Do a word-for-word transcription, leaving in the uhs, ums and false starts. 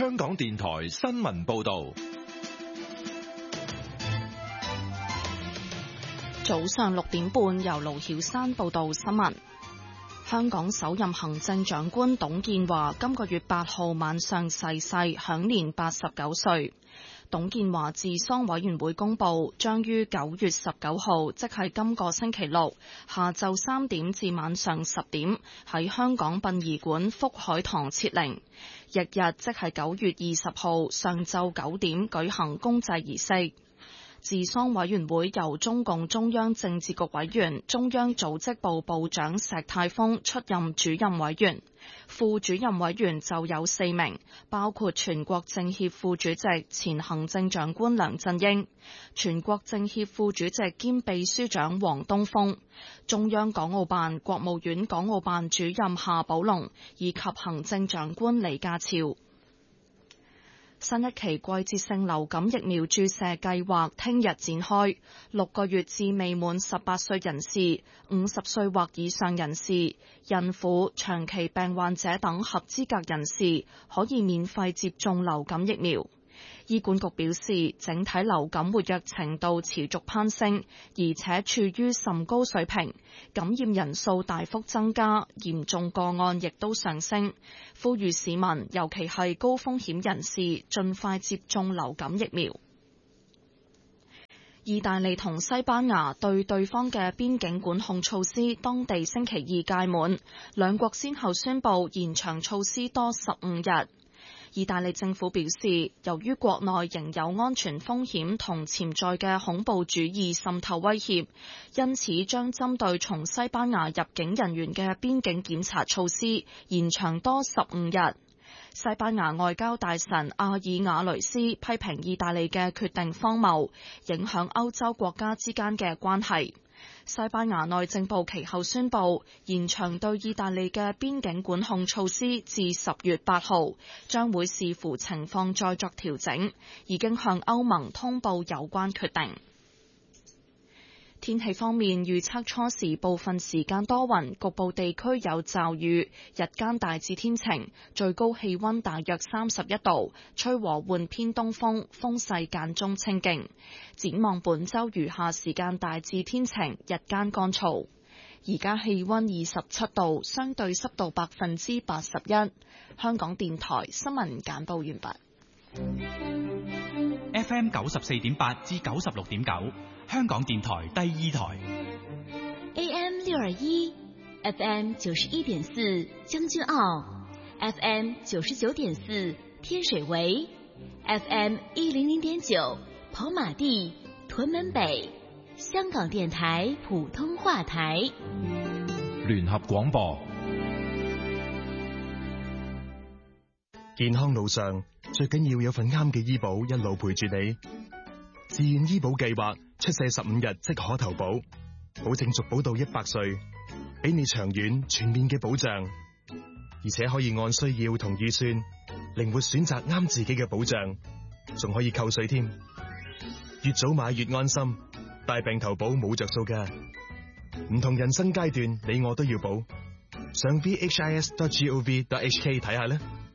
香港電台新聞報道。 早上六點半，由盧曉山報道新聞。香港首任行政長官董建華今個月八號晚上逝世，享年八十九歲。董建華治喪委員會公布，將於九月十九號，即係今個星期六下晝三點至晚上十點，喺香港殯儀館福海堂設靈。翌日即係九月二十號上晝九點舉行公祭儀式。治喪委員會由中共中央政治局委員、中央組織部部長石泰峰出任主任委員，副主任委員就有四名，包括全國政協副主席、前行政長官梁振英，全國政協副主席兼秘書長王東峰，中央港澳辦、國務院港澳辦主任夏寶龍，以及行政長官李家超。新一期季節性流感疫苗注射計劃聽日展開，六個月至未滿十八歲人士、五十歲或以上人士、孕婦、長期病患者等合資格人士可以免費接種流感疫苗。醫管局表示，整體流感活躍程度持續攀升，而且處於甚高水平，感染人數大幅增加，嚴重個案亦都上升。呼籲市民，尤其係高風險人士，盡快接種流感疫苗。意大利同西班牙對對方嘅邊境管控措施，當地星期二屆滿，兩國先後宣布延長措施多十五日。意大利政府表示，由於國內仍有安全風險同潛在嘅恐怖主義滲透威脅，因此將針對從西班牙入境人員嘅邊境檢查措施延長多十五日。西班牙外交大臣阿爾瓦雷斯批評意大利嘅決定荒謬，影響歐洲國家之間嘅關係。西班牙內政部其後宣布延長對意大利嘅邊境管控措施至十月八號，將會視乎情況再作調整，已經向歐盟通報有關決定。天氣方面，預測初時部分時間多雲，局部地區有驟雨，日間大致天晴，最高氣溫大約三十一度，吹和緩偏東風，風勢間中清勁。展望本週餘下時間大致天晴，日間乾燥。而家氣溫二十七度，相對濕度百分之八十一。香港電台新聞簡報完畢。 F M 九十四點八至九十六點九。香港電台第二台 A M 六二一 F M 九十一點四將軍澳 F M 九十九點四天水圍 F M 一零零點九跑馬地屯門北香港電台普通話台聯合廣播。 健康路上最緊要有份啱嘅醫保一路陪住你。自願醫保計劃出世十五日即可投保，保證續保到一百歲，俾你長遠全面嘅保障，而且可以按需要同預算靈活選擇啱自己嘅保障，仲可以扣稅添。越早買越安心，大病投保冇着數噶。唔同人生階段，你我都要保。上 v h i s dot gov dot h k 睇下啦。